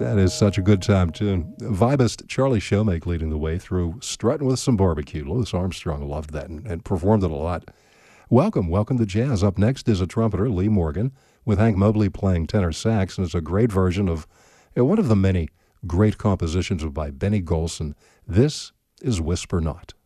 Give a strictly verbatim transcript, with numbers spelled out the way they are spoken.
That is such a good time tune. Vibist Charlie Showmake leading the way through Strutting with Some Barbecue. Louis Armstrong loved that and, and performed it a lot. Welcome, welcome to jazz. Up next is a trumpeter, Lee Morgan, with Hank Mobley playing tenor sax, and it's a great version of you know, one of the many great compositions by Benny Golson. This is Whisper Not.